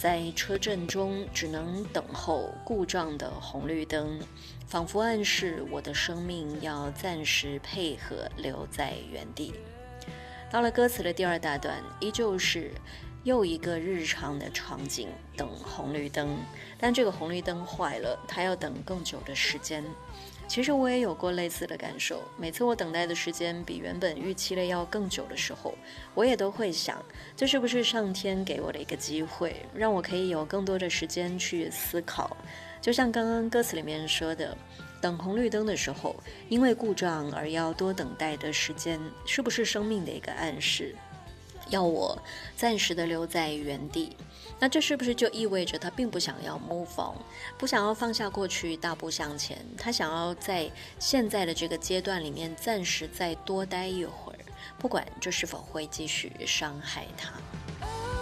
在车阵中只能等候故障的红绿灯，仿佛暗示我的生命要暂时配合留在原地。到了歌词的第二大段，依旧是又一个日常的场景，等红绿灯，但这个红绿灯坏了，它要等更久的时间。其实我也有过类似的感受，每次我等待的时间比原本预期的要更久的时候，我也都会想，这是不是上天给我的一个机会，让我可以有更多的时间去思考。就像刚刚歌词里面说的，等红绿灯的时候，因为故障而要多等待的时间，是不是生命的一个暗示，要我暂时的留在原地？那这是不是就意味着他并不想要 move on， 不想要放下过去大步向前，他想要在现在的这个阶段里面暂时再多待一会儿，不管这是否会继续伤害他。